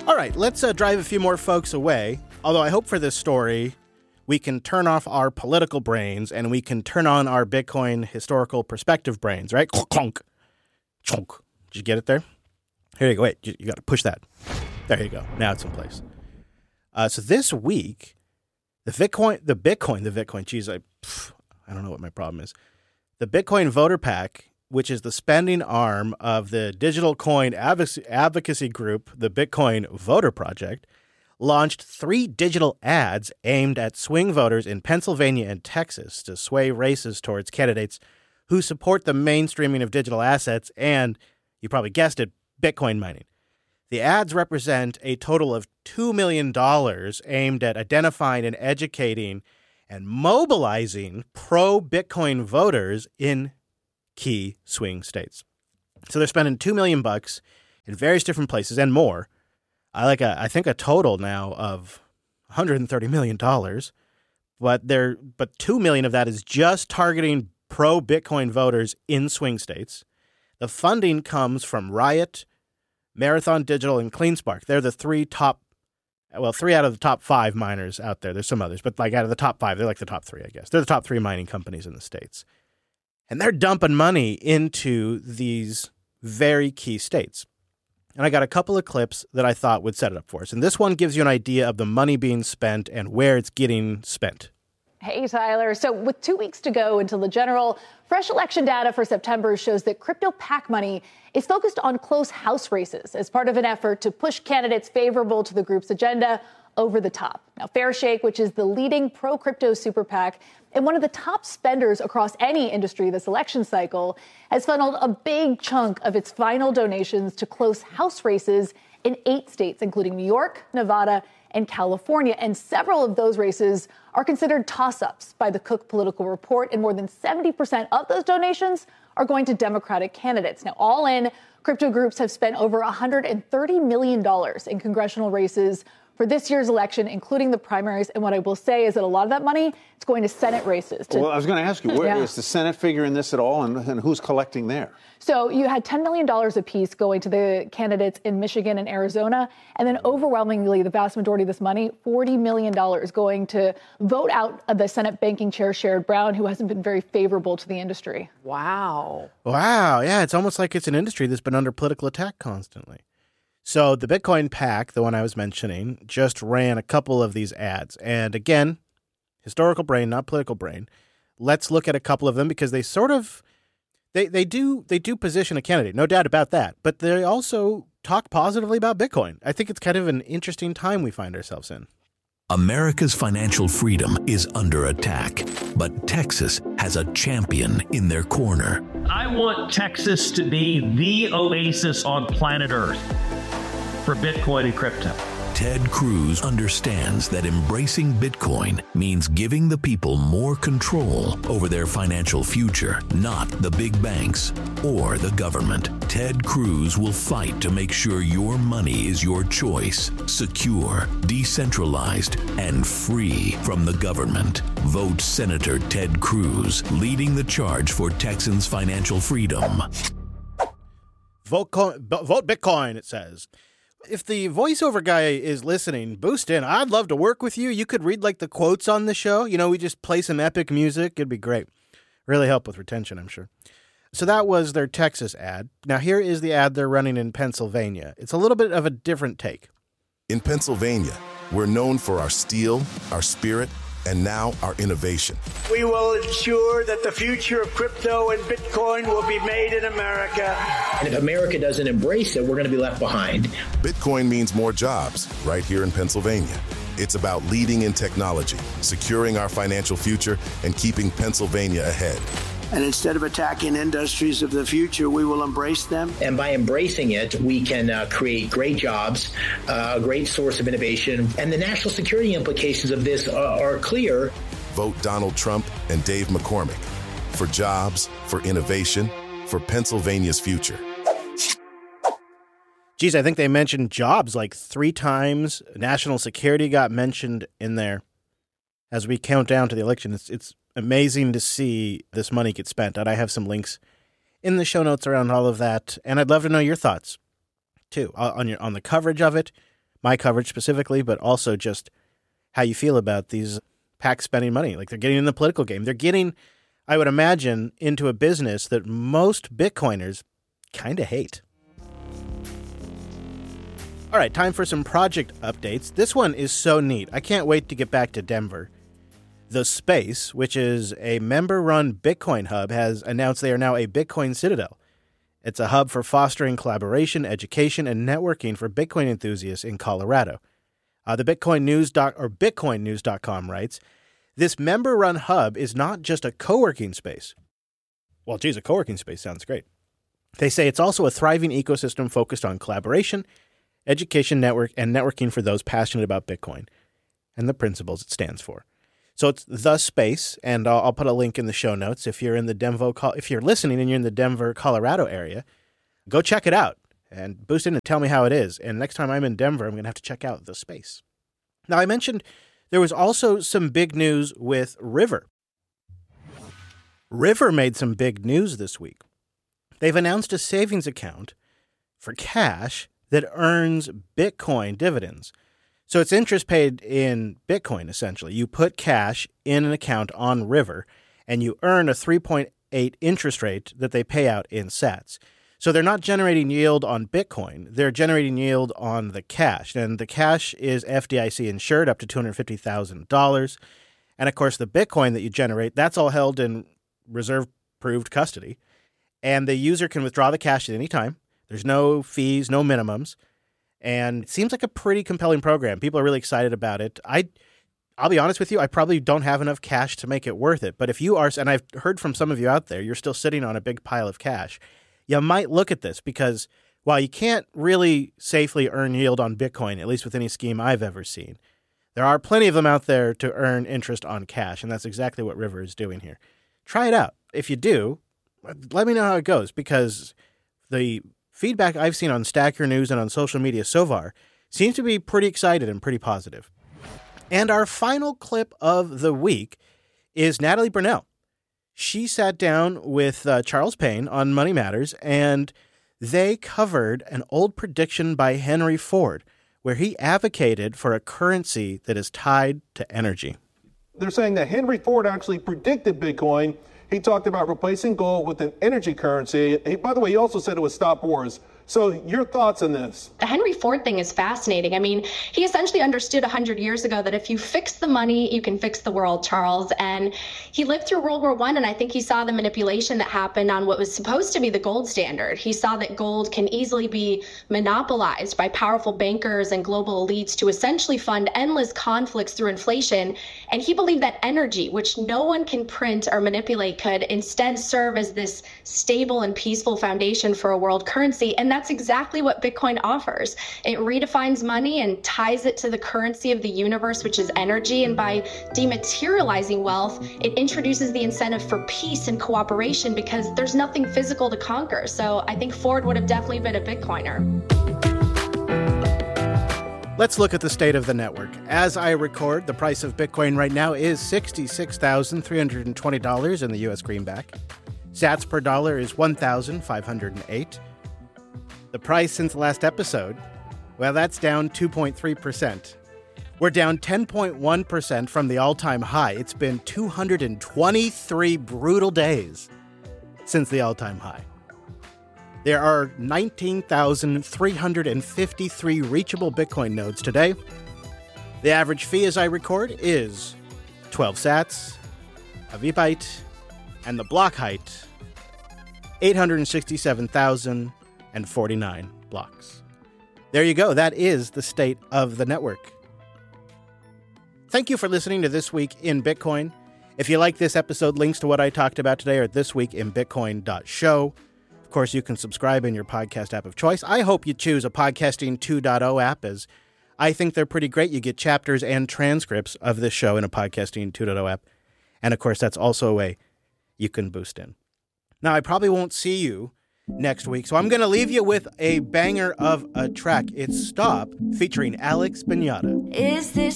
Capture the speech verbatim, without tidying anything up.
All right, let's uh, drive a few more folks away. Although I hope for this story, we can turn off our political brains and we can turn on our Bitcoin historical perspective brains, right? Clunk. Chunk. Did you get it there? Here you go. Wait, you, you got to push that. There you go. Now it's in place. Uh, so this week, the Bitcoin, the Bitcoin, the Bitcoin, geez, I, pff, I don't know what my problem is. The Bitcoin Voter PAC, which is the spending arm of the digital coin advocacy group, the Bitcoin Voter Project, launched three digital ads aimed at swing voters in Pennsylvania and Texas to sway races towards candidates who support the mainstreaming of digital assets and, you probably guessed it, Bitcoin mining. The ads represent a total of two million dollars aimed at identifying and educating and mobilizing pro-Bitcoin voters in key swing states. So they're spending two million bucks in various different places and more. I like a, I think a total now of one hundred thirty million dollars, but they're but two million of that is just targeting pro-Bitcoin voters in swing states. The funding comes from Riot, Marathon Digital, and CleanSpark. They're the three top, well, three out of the top five miners out there. There's some others, but like out of the top five, they're like the top three, I guess. They're the top three mining companies in the States. And they're dumping money into these very key states. And I got a couple of clips that I thought would set it up for us. And this one gives you an idea of the money being spent and where it's getting spent. Hey, Tyler. So with two weeks to go until the general, fresh election data for September shows that crypto PAC money is focused on close House races as part of an effort to push candidates favorable to the group's agenda over the top. Now, Fairshake, which is the leading pro-crypto super PAC and one of the top spenders across any industry this election cycle, has funneled a big chunk of its final donations to close House races in eight states, including New York, Nevada, and California. And several of those races are considered toss-ups by the Cook Political Report, and more than seventy percent of those donations are going to Democratic candidates. Now, all in, crypto groups have spent over one hundred thirty million dollars in congressional races for this year's election, including the primaries. And what I will say is that a lot of that money is going to Senate races. To, well, I was going to ask you, where yeah. is the Senate figure in this at all, and, and who's collecting there? So you had ten million dollars apiece going to the candidates in Michigan and Arizona, and then overwhelmingly, the vast majority of this money, forty million dollars, going to vote out the Senate banking chair, Sherrod Brown, who hasn't been very favorable to the industry. Wow. Wow. Yeah, it's almost like it's an industry that's been under political attack constantly. So the Bitcoin PAC, the one I was mentioning, just ran a couple of these ads. And again, historical brain, not political brain. Let's look at a couple of them because they sort of, they, they do they do position a candidate, no doubt about that. But they also talk positively about Bitcoin. I think it's kind of an interesting time we find ourselves in. America's financial freedom is under attack, but Texas has a champion in their corner. I want Texas to be the oasis on planet Earth for Bitcoin and crypto. Ted Cruz understands that embracing Bitcoin means giving the people more control over their financial future, not the big banks or the government. Ted Cruz will fight to make sure your money is your choice, secure, decentralized, and free from the government. Vote Senator Ted Cruz, leading the charge for Texans' financial freedom. Vote, co- vote Bitcoin, it says. If the voiceover guy is listening, boost in. I'd love to work with you. You could read like the quotes on the show. You know, we just play some epic music. It'd be great. Really help with retention, I'm sure. So that was their Texas ad. Now here is the ad they're running in Pennsylvania. It's a little bit of a different take. In Pennsylvania, we're known for our steel, our spirit, and now our innovation. We will ensure that the future of crypto and Bitcoin will be made in America. And if America doesn't embrace it, we're going to be left behind. Bitcoin means more jobs right here in Pennsylvania. It's about leading in technology, securing our financial future, and keeping Pennsylvania ahead. And instead of attacking industries of the future, we will embrace them. And by embracing it, we can uh, create great jobs, uh, a great source of innovation. And the national security implications of this are, are clear. Vote Donald Trump and Dave McCormick for jobs, for innovation, for Pennsylvania's future. Geez, I think they mentioned jobs like three times. National security got mentioned in there. As we count down to the election, it's it's amazing to see this money get spent. And I have some links in the show notes around all of that. And I'd love to know your thoughts, too, on your on the coverage of it. my coverage specifically, but also just how you feel about these PACs spending money. Like they're getting in the political game. They're getting, I would imagine, into a business that most Bitcoiners kind of hate. All right, time for some project updates. This one is so neat. I can't wait to get back to Denver. The Space, which is a member-run Bitcoin hub, has announced they are now a Bitcoin Citadel. It's a hub for fostering collaboration, education, and networking for Bitcoin enthusiasts in Colorado. Uh, the Bitcoin News doc, or Bitcoin News dot com writes, this member-run hub is not just a co-working space. Well, geez, a co-working space sounds great. They say it's also a thriving ecosystem focused on collaboration, education, network, and networking for those passionate about Bitcoin and the principles it stands for. So it's The Space, and I'll, I'll put a link in the show notes. If you're in the Denver, if you're listening and you're in the Denver, Colorado area, go check it out and boost in and tell me how it is. And next time I'm in Denver, I'm going to have to check out The Space. Now, I mentioned there was also some big news with River. River made some big news this week. They've announced a savings account for cash that earns Bitcoin dividends. So it's interest paid in Bitcoin, essentially. You put cash in an account on River, and you earn a three point eight interest rate that they pay out in sats. So they're not generating yield on Bitcoin. They're generating yield on the cash. And the cash is F D I C insured up to two hundred fifty thousand dollars. And, of course, the Bitcoin that you generate, that's all held in reserve-proved custody. And the user can withdraw the cash at any time. There's no fees, no minimums, and it seems like a pretty compelling program. People are really excited about it. I, I'll be honest with you, I probably don't have enough cash to make it worth it. But if you are, and I've heard from some of you out there, you're still sitting on a big pile of cash, you might look at this because while you can't really safely earn yield on Bitcoin, at least with any scheme I've ever seen, there are plenty of them out there to earn interest on cash, and that's exactly what River is doing here. Try it out. If you do, let me know how it goes, because the feedback I've seen on Stack Your News and on social media so far seems to be pretty excited and pretty positive. And our final clip of the week is Natalie Brunell. She sat down with uh, Charles Payne on Money Matters, and they covered an old prediction by Henry Ford, where he advocated for a currency that is tied to energy. They're saying that Henry Ford actually predicted Bitcoin. He talked about replacing gold with an energy currency. He, by the way, he also said it would stop wars. So your thoughts on this? The Henry Ford thing is fascinating. I mean, he essentially understood one hundred years ago that if you fix the money, you can fix the world, Charles. And he lived through World War One, and I think he saw the manipulation that happened on what was supposed to be the gold standard. He saw that gold can easily be monopolized by powerful bankers and global elites to essentially fund endless conflicts through inflation. And he believed that energy, which no one can print or manipulate, could instead serve as this stable and peaceful foundation for a world currency. And that's exactly what Bitcoin offers. It redefines money and ties it to the currency of the universe, which is energy. And by dematerializing wealth, it introduces the incentive for peace and cooperation because there's nothing physical to conquer. So I think Ford would have definitely been a Bitcoiner. Let's look at the state of the network. As I record, the price of Bitcoin right now is sixty-six thousand three hundred twenty dollars in the U S greenback. Sats per dollar is one thousand five hundred eight. The price since the last episode, well, that's down two point three percent. We're down ten point one percent from the all-time high. It's been two hundred twenty-three brutal days since the all-time high. There are nineteen thousand three hundred fifty-three reachable Bitcoin nodes today. The average fee as I record is twelve sats, a vbyte, and the block height, eight hundred sixty-seven thousand forty-nine blocks. There you go. That is the state of the network. Thank you for listening to This Week in Bitcoin. If you like this episode, links to what I talked about today are this week in bitcoin dot show. Of course, you can subscribe in your podcast app of choice. I hope you choose a Podcasting two point oh app, as I think they're pretty great. You get chapters and transcripts of this show in a Podcasting two point oh app. And of course, that's also a way you can boost in. Now, I probably won't see you next week, so I'm going to leave you with a banger of a track. It's Stop, featuring Alex Bignata. Is this